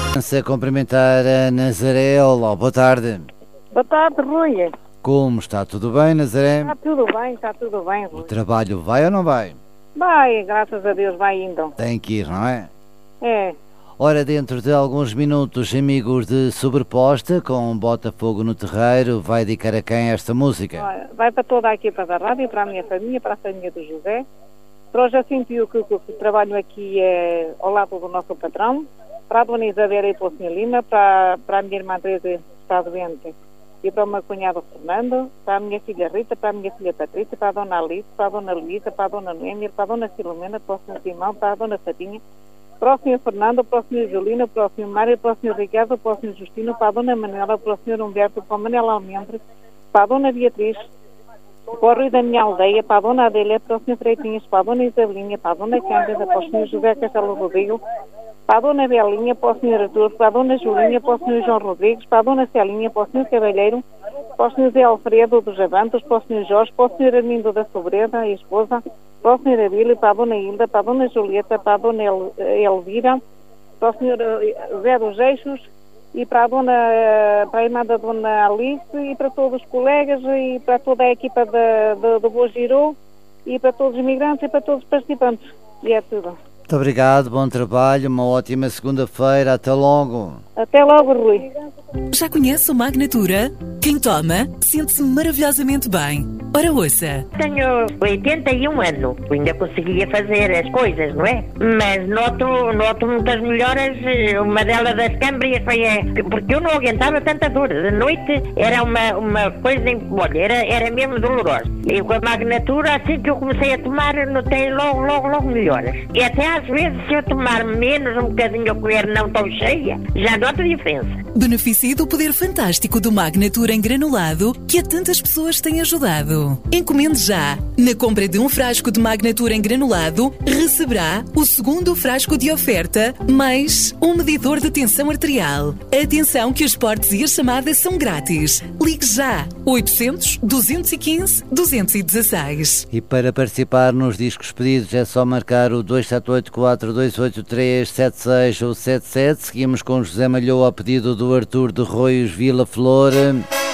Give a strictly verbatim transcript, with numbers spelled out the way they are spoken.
A cumprimentar a Nazaré. Olá, boa tarde. Boa tarde, Rui. Como está? Tudo bem, Nazaré? Está tudo bem, está tudo bem, Rui. O trabalho vai ou não vai? Vai, graças a Deus, vai indo. Tem que ir, não é? É. Ora, dentro de alguns minutos, amigos de Sobreposta, com Botafogo no Terreiro, vai dedicar a quem esta música? Olha, vai para toda a equipa da rádio, para a minha família, para a família do José. Para o Jacinto, que, que, que trabalho aqui é ao lado do nosso patrão. Para a dona Isabela e para o senhor Lima, para, para a minha irmã Teresa, que está doente, e para o meu cunhado Fernando, para a minha filha Rita, para a minha filha Patrícia, para a dona Alice, para a dona Luísa, para a dona Noêmia, para a dona Filomena, para o senhor Simão, para a dona Fatinha, para o senhor Fernando, para o senhor Julino, para o senhor Mário, para o senhor Ricardo, para o senhor Justino, para a dona Manela, para o senhor Humberto, para a Manela Almendre, para a dona Beatriz, para o Rui da minha aldeia, para a dona Adélia, para o senhor Freitinhas, para a dona Isabelinha, para a dona Cândida, para o senhor José Castelo Rodrigo, para a dona Belinha, para o senhor Artur, para a dona Julinha, para o senhor João Rodrigues, para a dona Celinha, para o senhor Cavalheiro, para o senhor Zé Alfredo dos Javantos, para o senhor Jorge, para o senhor Armindo da Sobreda, e esposa, para o senhor Abílio, para a dona Hilda, para a dona Julieta, para a dona El, Elvira, para o senhor Zé dos Eixos, e para a dona, para a irmã da dona Alice, e para todos os colegas, e para toda a equipa da, da, do Boa Girou, e para todos os imigrantes, e para todos os participantes. E é tudo. Muito obrigado, bom trabalho, uma ótima segunda-feira, até logo. Até logo, Rui. Já conhece o Magnatura? Quem toma sente-se maravilhosamente bem. Ora, ouça. Tenho oitenta e um anos, ainda conseguia fazer as coisas, não é? Mas noto, noto muitas melhoras. Uma delas das câmbrias foi é, porque eu não aguentava tanta dor. De noite era uma, uma coisa, olha, era, era mesmo dolorosa. E com a Magnatura, assim que eu comecei a tomar, notei logo, logo, logo melhoras. E até às vezes, se eu tomar menos, um bocadinho a colher não tão cheia, já noto a diferença. Beneficie do poder fantástico do Magnatura em granulado que a tantas pessoas tem ajudado. Encomende já. Na compra de um frasco de Magnatura em granulado, receberá o segundo frasco de oferta, mais um medidor de tensão arterial. Atenção que os portes e as chamadas são grátis. Ligue já. oitocentos, duzentos e quinze, duzentos e dezesseis. E para participar nos discos pedidos é só marcar o dois sete oito quatro dois oito três sete seis ou sete sete. Seguimos com José Malhou a pedido do Artur de Roios Vila Flor.